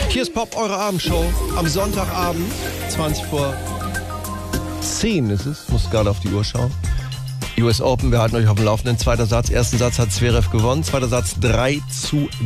Hier ist Pop, eure Abendshow. Am Sonntagabend, 20 vor 10 ist es. Muss gerade auf die Uhr schauen. US Open, wir halten euch auf dem Laufenden. Zweiter Satz, ersten Satz hat Zverev gewonnen. Zweiter Satz 3:3.